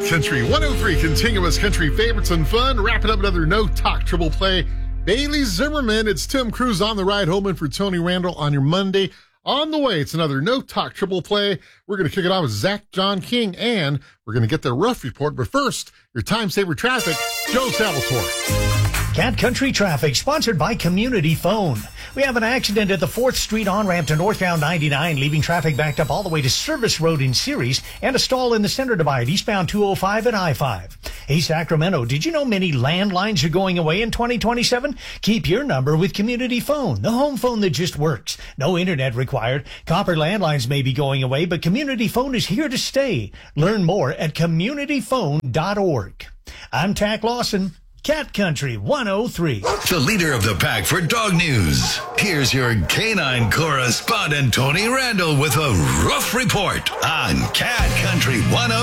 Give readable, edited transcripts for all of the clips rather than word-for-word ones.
Country 103, continuous country favorites and fun. Wrapping up another No Talk Triple Play. Bailey Zimmerman, it's Tim Cruz on the ride home and for Tony Randall on your Monday. On the way, it's another No Talk Triple Play. We're going to kick it off with Zach John King, and we're going to get their rough report. But first, your time saver traffic, Joe Salvatore. Cat Country Traffic, sponsored by Community Phone. We have an accident at the 4th Street on-ramp to northbound 99, leaving traffic backed up all the way to Service Road in Ceres, and a stall in the center divide, eastbound 205 and I-5. Hey, Sacramento, did you know many landlines are going away in 2027? Keep your number with Community Phone, the home phone that just works. No internet required. Copper landlines may be going away, but Community Phone is here to stay. Learn more at communityphone.org. I'm Tack Lawson. Cat Country 103. The leader of the pack for dog news. Here's your canine correspondent, Tony Randall, with a rough report on Cat Country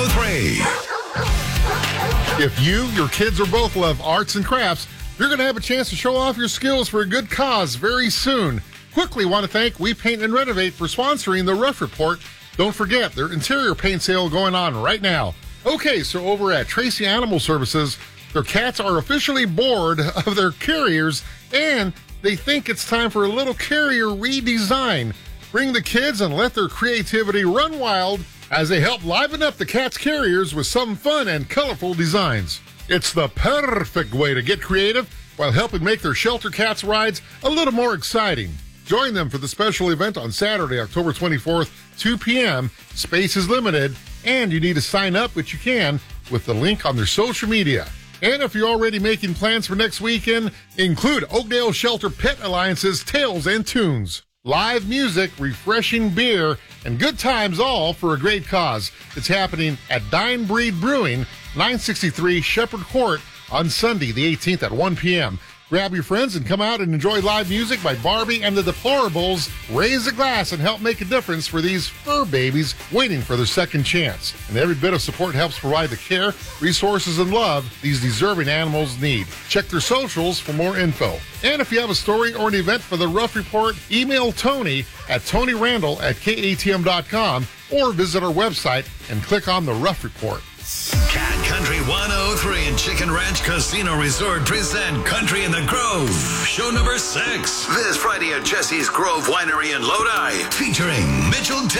103. If you, your kids, or both love arts and crafts, you're going to have a chance to show off your skills for a good cause very soon. Quickly want to thank We Paint and Renovate for sponsoring the Rough Report. Don't forget their interior paint sale going on right now. Okay, so over at Tracy Animal Services, their cats are officially bored of their carriers, and they think it's time for a little carrier redesign. Bring the kids and let their creativity run wild as they help liven up the cats' carriers with some fun and colorful designs. It's the perfect way to get creative while helping make their shelter cats rides a little more exciting. Join them for the special event on Saturday, October 24th, 2 p.m. Space is limited, and you need to sign up, which you can, with the link on their social media. And if you're already making plans for next weekend, include Oakdale Shelter Pet Alliance's Tales and Tunes. Live music, refreshing beer, and good times all for a great cause. It's happening at Dine Breed Brewing, 963 Shepherd Court on Sunday, the 18th at 1 p.m. Grab your friends and come out and enjoy live music by Barbie and the Deplorables. Raise a glass and help make a difference for these fur babies waiting for their second chance. And every bit of support helps provide the care, resources, and love these deserving animals need. Check their socials for more info. And if you have a story or an event for the Rough Report, email Tony at TonyRandall@KATM.com or visit our website and click on the Rough Report. Cat Country 103 and Chicken Ranch Casino Resort present Country in the Grove, show number 6. This Friday at Jesse's Grove Winery in Lodi, featuring Mitchell Taylor.